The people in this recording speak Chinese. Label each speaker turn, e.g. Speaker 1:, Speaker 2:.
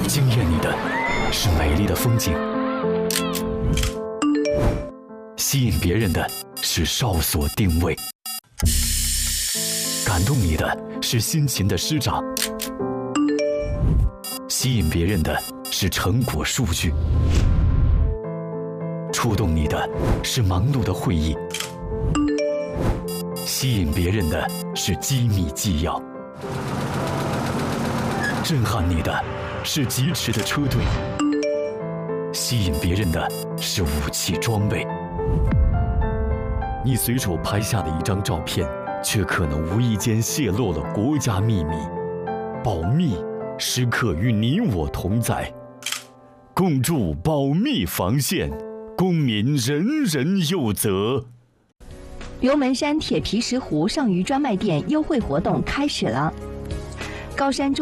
Speaker 1: 惊艳你的是美丽的风景，吸引别人的是哨所定位，感动你的是辛勤的施展，吸引别人的是成果数据，触动你的是忙碌的会议，吸引别人的是机密纪要，震撼你的是疾驰的车队，吸引别人的是武器装备。你随手拍下的一张照片，却可能无意间泄露了国家秘密。保密时刻与你我同在，共筑保密防线，公民人人有责。
Speaker 2: 龙门山铁皮石斛上虞专卖店优惠活动开始了，高山